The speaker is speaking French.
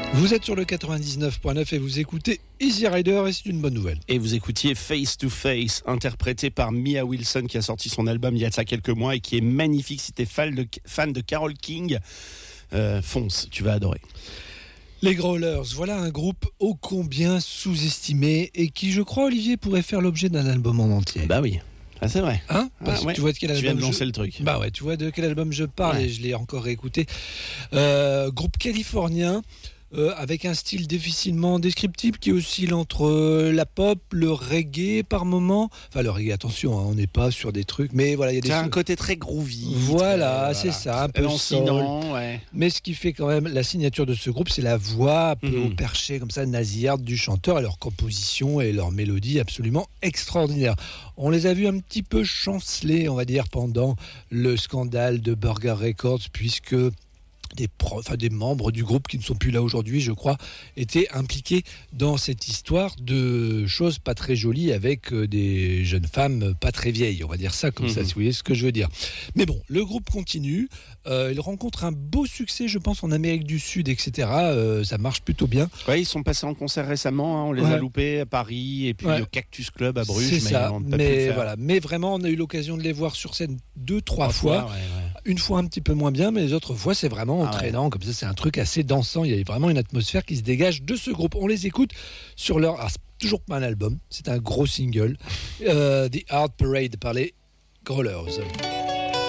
Vous êtes sur le 99.9 et vous écoutez Easy Rider et c'est une bonne nouvelle. Et vous écoutiez Face to Face, interprété par Mia Wilson qui a sorti son album il y a de ça quelques mois et qui est magnifique. Si t'es fan de Carole King, fonce, tu vas adorer. Les Growlers, voilà un groupe ô combien sous-estimé et qui, je crois, Olivier, pourrait faire l'objet d'un album en entier. Bah oui. Ah, c'est vrai. Hein? Parce que tu vois de quel album tu viens de lancer le truc. Bah ouais, tu vois de quel album je parle et je l'ai encore écouté. Groupe californien. Avec un style difficilement descriptible qui oscille entre la pop, le reggae par moment. Enfin, le reggae, attention, on n'est pas sur des trucs, mais voilà, il y a des. C'est un côté très groovy. Voilà, c'est ça, un peu lancinant, ouais. Mais ce qui fait quand même la signature de ce groupe, c'est la voix un peu au perché, comme ça, nasillarde du chanteur et leur composition et leur mélodie absolument extraordinaire. On les a vus un petit peu chanceler, on va dire, pendant le scandale de Burger Records, puisque des membres du groupe qui ne sont plus là aujourd'hui, je crois, étaient impliqués dans cette histoire de choses pas très jolies avec des jeunes femmes pas très vieilles, on va dire ça comme ça, si vous voyez ce que je veux dire. Mais bon, le groupe continue, il rencontre un beau succès, je pense, en Amérique du Sud, etc. Ça marche plutôt bien. Ouais, ils sont passés en concert récemment, on les a loupés à Paris et puis au Cactus Club à Bruges. C'est ça, mais vraiment, on a eu l'occasion de les voir sur scène 2-3 fois. Une fois un petit peu moins bien, mais les autres fois, c'est vraiment entraînant. Comme ça, c'est un truc assez dansant. Il y a vraiment une atmosphère qui se dégage de ce groupe. On les écoute sur leur... Alors, c'est toujours pas un album, c'est un gros single. The Art Parade par les Growlers.